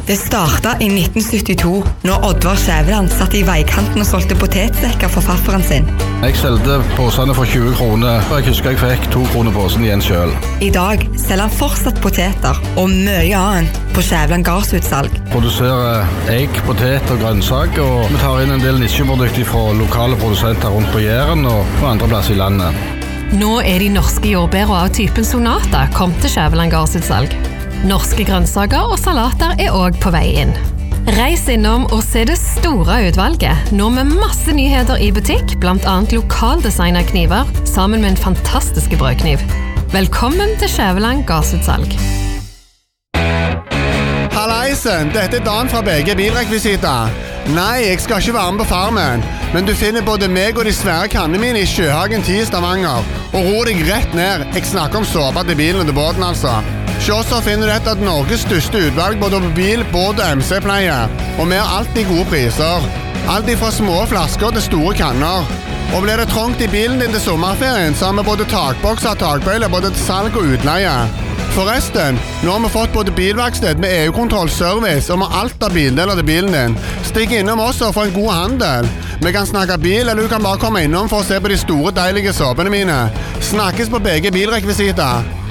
Det startet i 1972, når Oddvar Skjæveland satt i veikanten og solgte potetsekker for farfaren sin. Jeg solgte posene for 20 kroner, og jeg husker jeg fikk 2 kroner posen igjen selv. I dag selger han fortsatt poteter og mye annet på Skjæveland gardsutsalg. Produserer egg, potet og grønnsaker, og vi tar inn en del nisjeprodukter fra lokale produsenter rundt på Jæren og på andre plasser i landet. Nå de norske jordbærer av typen Sonata kommet til Skjæveland gardsutsalg. Norske grønnsaker og salater også på vei inn. Reis innom og se det store utvalget, nå med masse nyheter i butikk, blant annet lokaldesignet kniver, sammen med en fantastisk brødkniv. Velkommen til Skjæveland gardsutsalg. Hallaisen, dette Dan fra BG Bilrekvisita. Nei, jeg skal ikke være med på farmen, men du finner både meg og de svære kannene mine i Sjøhagen 10 i Stavanger. Og ro deg rett ned, jeg snakker om såpa til bilen og til båten altså. Hos oss finner du et av Norges største utvalg både på bil, båt og MC-pleie. Og vi har alltid gode priser. Alt fra små flasker til store kanner. Og blir det trångt i bilen din til sommerferien, så har vi både takbokser og takbøyler både til salg og utleie. Forresten, nå har vi fått både bilverksted med EU-kontroll, service og med alt av bildeler til bilen din. Stikk innom oss og få en god handel. Vi kan snakke bil, eller du kan bare komme innom for å se på de store, deilige såpene mine. Snakkes på BG Bilrekvisita.